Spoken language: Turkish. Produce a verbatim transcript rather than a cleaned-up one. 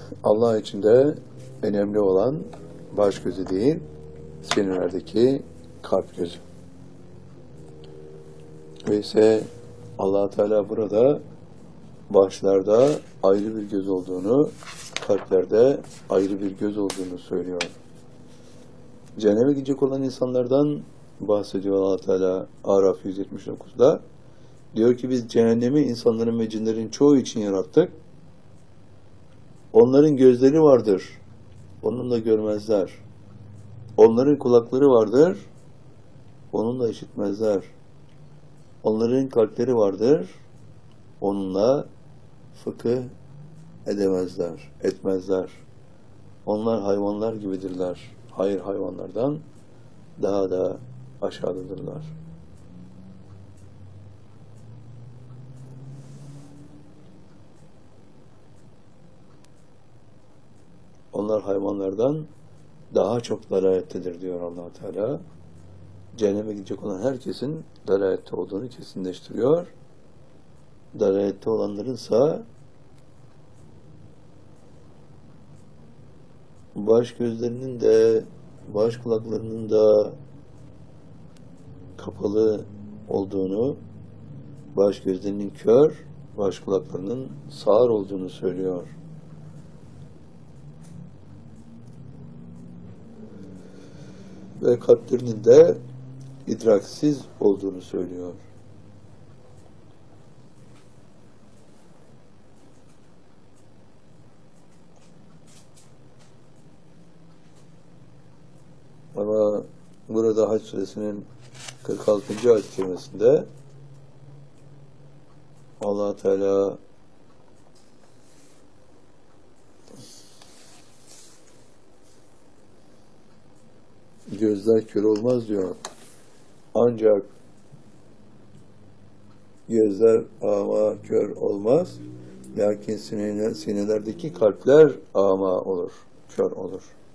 Allah için de önemli olan baş gözü değil, sinirlerdeki kalp gözü. Ve ise Allah Teala burada başlarda ayrı bir göz olduğunu, kalplerde ayrı bir göz olduğunu söylüyor. Cehenneme gidecek olan insanlardan bahsediyor Allah Teala Araf yüz yetmiş dokuzda. Diyor ki biz cehennemi insanların ve cinlerin çoğu için yarattık. Onların gözleri vardır. Onunla görmezler. Onların kulakları vardır. Onunla işitmezler. Onların kalpleri vardır. Onunla fıkıh edemezler, etmezler. Onlar hayvanlar gibidirler. Hayır, hayvanlardan daha da aşağıdadırlar. Onlar hayvanlardan daha çok dalalettedir diyor Allah Teala. Cehenneme gidecek olan herkesin dalalette olduğunu kesinleştiriyor. Dalalette olanlarınsa baş gözlerinin de baş kulaklarının da kapalı olduğunu, baş gözlerinin kör, baş kulaklarının sağır olduğunu söylüyor. Ve kalplerinin de idraksiz olduğunu söylüyor. Ama burada Hac Suresinin kırk altıncı ayet-i kerimesinde Allah Teala gözler kör olmaz diyor. Ancak gözler ama kör olmaz. Lakin sineler, sinelerdeki kalpler ama olur, kör olur.